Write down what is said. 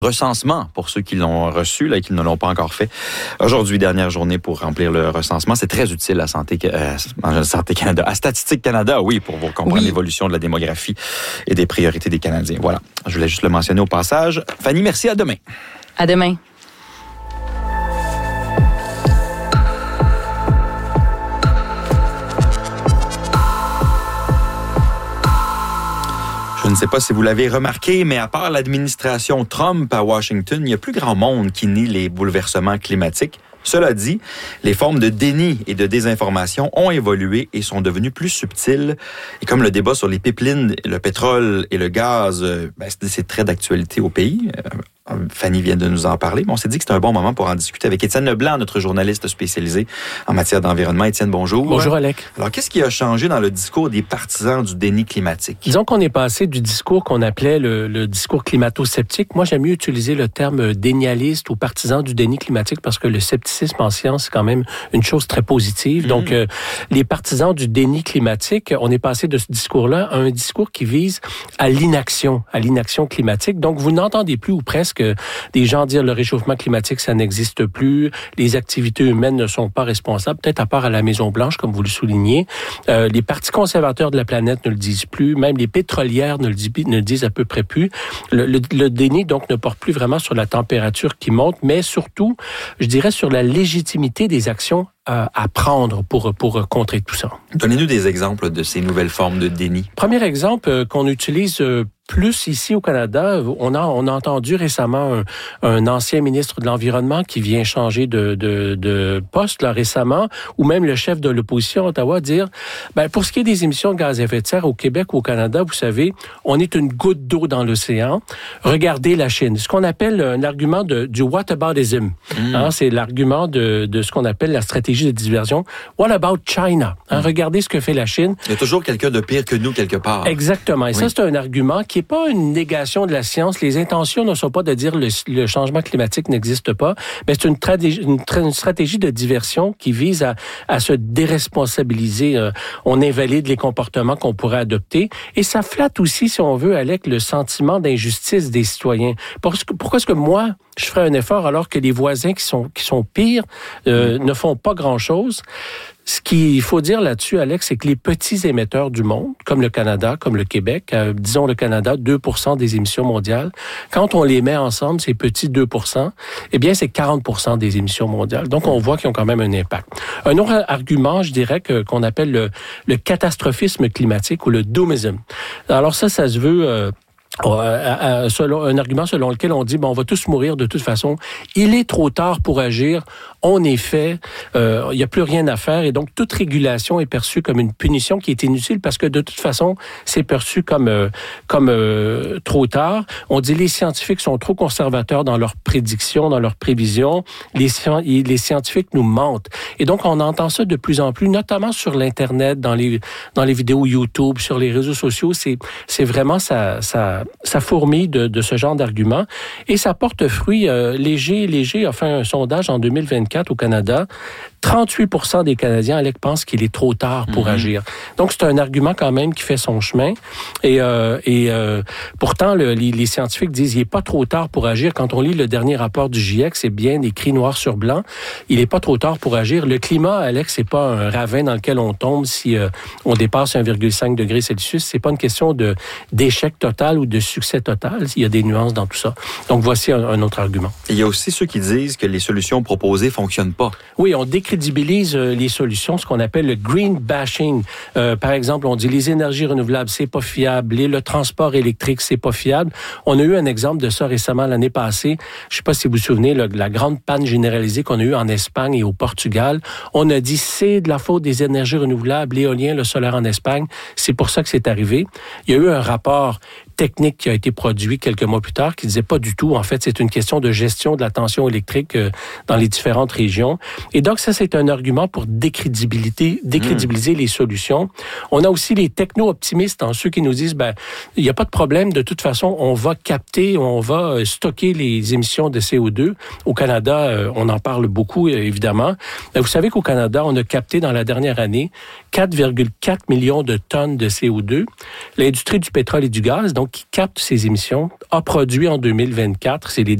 recensement pour ceux qui l'ont reçu là, et qui ne l'ont pas encore fait. Aujourd'hui, dernière journée pour remplir le recensement. C'est très utile à Santé Canada, à Statistique Canada, oui, pour vous comprendre l'évolution de la démographie et des priorités des Canadiens. Voilà, je voulais juste le mentionner au passage. Fanny, merci, à demain. À demain. Je ne sais pas si vous l'avez remarqué, mais à part l'administration Trump à Washington, il y a plus grand monde qui nie les bouleversements climatiques. Cela dit, les formes de déni et de désinformation ont évolué et sont devenues plus subtiles. Et comme le débat sur les pipelines, le pétrole et le gaz, c'est très d'actualité au pays. Fanny vient de nous en parler, mais on s'est dit que c'était un bon moment pour en discuter avec Étienne Leblanc, notre journaliste spécialisé en matière d'environnement. Étienne, bonjour. Bonjour, Alec. Alors, qu'est-ce qui a changé dans le discours des partisans du déni climatique? Disons qu'on est passé du discours qu'on appelait le discours climato-sceptique. Moi, j'aime mieux utiliser le terme dénialiste ou partisan du déni climatique parce que le scepticisme en science, c'est quand même une chose très positive. Donc, les partisans du déni climatique, on est passé de ce discours-là à un discours qui vise à l'inaction climatique. Donc, vous n'entendez plus ou presque des gens dire le réchauffement climatique, ça n'existe plus, les activités humaines ne sont pas responsables, peut-être à part à la Maison-Blanche, comme vous le soulignez. Les partis conservateurs de la planète ne le disent plus, même les pétrolières ne le disent à peu près plus. Le déni, donc, ne porte plus vraiment sur la température qui monte, mais surtout, je dirais, sur la légitimité des actions à prendre pour contrer tout ça. Donnez-nous des exemples de ces nouvelles formes de déni. Premier exemple qu'on utilise plus ici au Canada, on a entendu récemment un ancien ministre de l'Environnement qui vient changer de poste là récemment, ou même le chef de l'opposition à Ottawa dire, pour ce qui est des émissions de gaz à effet de serre au Québec ou au Canada, vous savez, on est une goutte d'eau dans l'océan. Regardez la Chine. Ce qu'on appelle un argument du whataboutism. C'est l'argument de ce qu'on appelle la stratégie de diversion. What about China? Regardez ce que fait la Chine. Il y a toujours quelqu'un de pire que nous quelque part. Exactement. Et ça, c'est un argument qui n'est pas une négation de la science. Les intentions ne sont pas de dire le changement climatique n'existe pas, mais c'est une stratégie de diversion qui vise à se déresponsabiliser. On invalide les comportements qu'on pourrait adopter. Et ça flatte aussi, si on veut, Alec, le sentiment d'injustice des citoyens. Pourquoi est-ce que moi, je ferais un effort alors que les voisins qui sont pires ne font pas grand-chose? Ce qu'il faut dire là-dessus, Alex, c'est que les petits émetteurs du monde, comme le Canada, comme le Québec, disons le Canada, 2% des émissions mondiales, quand on les met ensemble, ces petits 2%, eh bien, c'est 40% des émissions mondiales. Donc, on voit qu'ils ont quand même un impact. Un autre argument, je dirais, qu'on appelle le catastrophisme climatique ou le doomism. Alors ça se veut... selon un argument selon lequel on dit on va tous mourir de toute façon, il est trop tard pour agir, on est fait, il n'y a plus rien à faire et donc toute régulation est perçue comme une punition qui est inutile parce que de toute façon c'est perçu comme trop tard. On dit les scientifiques sont trop conservateurs dans leurs prédictions, dans leurs prévisions, les scientifiques nous mentent et donc on entend ça de plus en plus, notamment sur l'internet, dans les vidéos YouTube, sur les réseaux sociaux, c'est vraiment ça fourmille de ce genre d'arguments et ça porte fruit. Léger a fait un sondage en 2024 au Canada. 38% des Canadiens, Alec, pensent qu'il est trop tard pour agir. Donc, c'est un argument quand même qui fait son chemin. Et pourtant, les scientifiques disent qu'il n'est pas trop tard pour agir. Quand on lit le dernier rapport du GIEC, c'est bien écrit noir sur blanc. Il n'est pas trop tard pour agir. Le climat, Alex, c'est pas un ravin dans lequel on tombe si on dépasse 1,5 degré Celsius. C'est pas une question d'échec total ou de succès total. Il y a des nuances dans tout ça. Donc, voici un autre argument. Et il y a aussi ceux qui disent que les solutions proposées fonctionnent pas. Oui, on décrédibilise les solutions, ce qu'on appelle le green bashing. Par exemple, on dit les énergies renouvelables, c'est pas fiable. Le transport électrique, c'est pas fiable. On a eu un exemple de ça récemment l'année passée. Je sais pas si vous vous souvenez, la grande panne généralisée qu'on a eue en Espagne et au Portugal. On a dit c'est de la faute des énergies renouvelables, l'éolien, le solaire en Espagne. C'est pour ça que c'est arrivé. Il y a eu un rapport technique qui a été produit quelques mois plus tard qui disait pas du tout. En fait, c'est une question de gestion de la tension électrique dans les différentes régions. Et donc, ça c'est un argument pour décrédibiliser les solutions. On a aussi les techno-optimistes, ceux qui nous disent, il n'y a pas de problème, de toute façon, on va capter, on va stocker les émissions de CO2. Au Canada, on en parle beaucoup, évidemment. Vous savez qu'au Canada, on a capté dans la dernière année 4,4 millions de tonnes de CO2. L'industrie du pétrole et du gaz, donc, qui capte ces émissions, a produit en 2024, c'est les